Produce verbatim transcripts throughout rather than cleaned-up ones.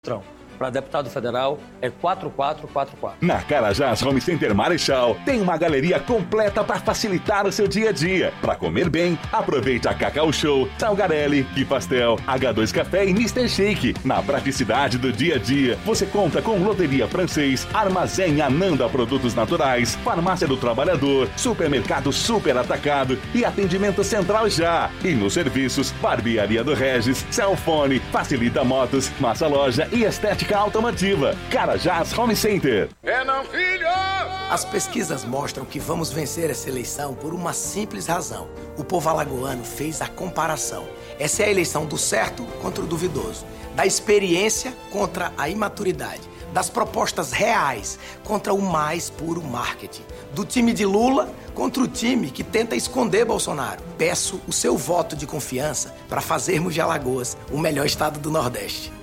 Para deputado federal é quatro quatro quatro quatro. Na Carajás Home Center Marechal tem uma galeria completa para facilitar o seu dia a dia. Para comer bem, aproveite a Cacau Show, Salgarelli, Que Pastel, agá dois Café e mister Shake. Na praticidade do dia a dia, você conta com Loteria Francês, Armazém Ananda Produtos Naturais, Farmácia do Trabalhador, Supermercado Super Atacado e Atendimento Central Já. E nos serviços, Barbearia do Regis, Cellfone, Facilita Motos, Massa Loja e Estética Automotiva. Carajás Home Center. É não, filho! As pesquisas mostram que vamos vencer essa eleição por uma simples razão. O povo alagoano fez a comparação. Essa é a eleição do certo contra o duvidoso, da experiência contra a imaturidade, das propostas reais contra o mais puro marketing, do time de Lula contra o time que tenta esconder Bolsonaro. Peço o seu voto de confiança para fazermos de Alagoas o melhor estado do Nordeste.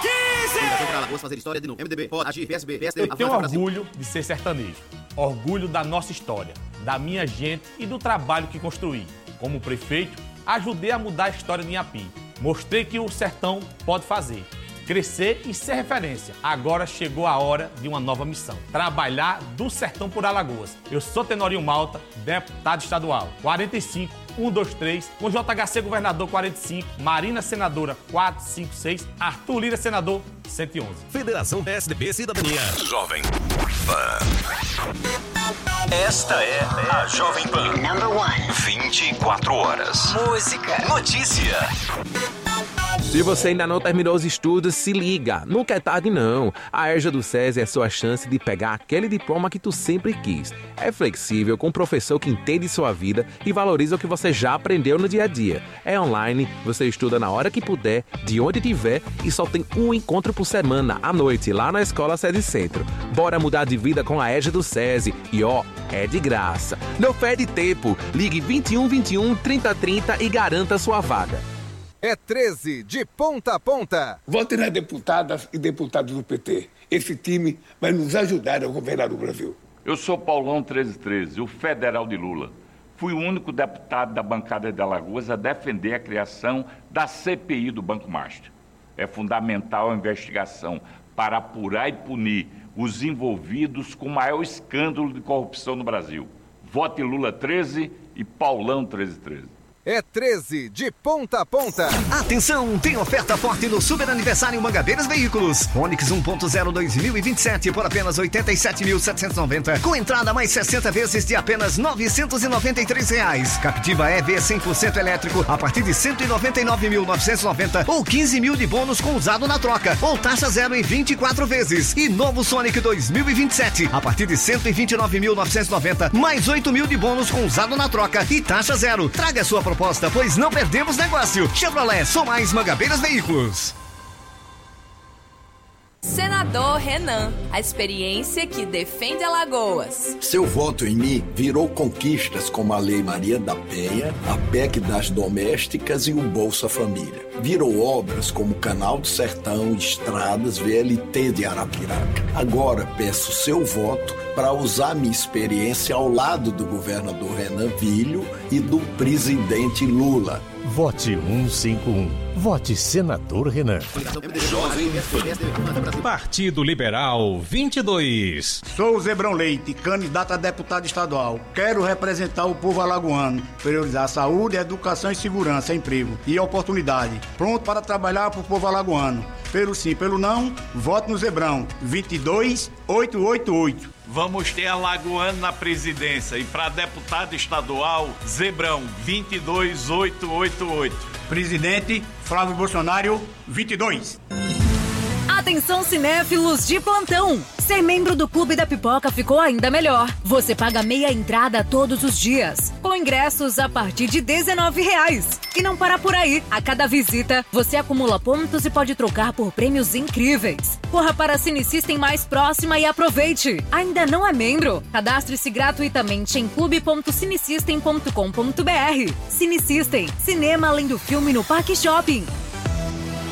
Eu tenho orgulho de ser sertanejo, orgulho da nossa história, da minha gente e do trabalho que construí. Como prefeito, ajudei a mudar a história de Inhapim. Mostrei que o sertão pode fazer, crescer e ser referência. Agora chegou a hora de uma nova missão: trabalhar do sertão por Alagoas. Eu sou Tenorinho Malta, deputado estadual, quarenta e cinco, um dois três, com J H C governador quarenta e cinco, Marina senadora quatrocentos e cinquenta e seis, Arthur Lira senador cento e onze. Federação P S D B Cidadania. Jovem Pan. Esta é a Jovem Pan. Number one. vinte e quatro horas. Música. Notícia. Se você ainda não terminou os estudos, se liga, nunca é tarde não. A EJA do SESI é a sua chance de pegar aquele diploma que tu sempre quis. É flexível, com um professor que entende sua vida e valoriza o que você já aprendeu no dia a dia. É online, você estuda na hora que puder, de onde tiver, e só tem um encontro por semana, à noite, lá na Escola SESI Centro. Bora mudar de vida com a EJA do SESI. E ó, é de graça. Não perde tempo. Ligue vinte e um, vinte e um, trinta, trinta e garanta sua vaga. É treze, de ponta a ponta. Vote nas deputadas e deputados do P T. Esse time vai nos ajudar a governar o Brasil. Eu sou Paulão treze treze, o federal de Lula. Fui o único deputado da bancada de Alagoas a defender a criação da C P I do Banco Master. É fundamental a investigação para apurar e punir os envolvidos com o maior escândalo de corrupção no Brasil. Vote Lula treze e Paulão treze treze. É treze, de ponta a ponta. Atenção, tem oferta forte no Super Aniversário Mangabeiras Veículos. Onix um ponto zero dois mil e vinte e sete por apenas oitenta e sete mil setecentos e noventa, com entrada mais sessenta vezes de apenas novecentos e noventa e três reais. Captiva E V cem por cento elétrico a partir de cento e noventa e nove mil novecentos e noventa ou quinze mil de bônus com usado na troca, ou taxa zero em vinte e quatro vezes. E novo Sonic dois mil e vinte e sete a partir de cento e vinte e nove mil novecentos e noventa, mais oito mil de bônus com usado na troca e taxa zero. Traga a sua proposta, pois não perdemos negócio. Chevrolet, só mais Mangabeiras Veículos. Senador Renan, a experiência que defende Alagoas. Seu voto em mim virou conquistas como a Lei Maria da Penha, a P E C das Domésticas e o Bolsa Família. Virou obras como Canal do Sertão, estradas, V L T de Arapiraca. Agora peço seu voto para usar minha experiência ao lado do governador Renan Filho e do presidente Lula. Vote cento e cinquenta e um. Vote Senador Renan. Jovem Partido Liberal vinte e dois. Sou o Zebrão Leite, candidato a deputado estadual. Quero representar o povo alagoano, priorizar a saúde, educação e segurança, emprego e oportunidade. Pronto para trabalhar para o povo alagoano. Pelo sim, pelo não, vote no Zebrão vinte e dois, oitocentos e oitenta e oito. Vamos ter alagoano na presidência e para deputado estadual, Zebrão vinte e dois, oitocentos e oitenta e oito. Presidente Flávio Bolsonaro vinte e dois. Atenção cinéfilos de plantão! Ser membro do Clube da Pipoca ficou ainda melhor. Você paga meia entrada todos os dias, com ingressos a partir de dezenove reais. E não para por aí. A cada visita, você acumula pontos e pode trocar por prêmios incríveis. Corra para a Cinesystem mais próxima e aproveite. Ainda não é membro? Cadastre-se gratuitamente em clube ponto cinesystem ponto com ponto br. Cinesystem, cinema além do filme no Parque Shopping.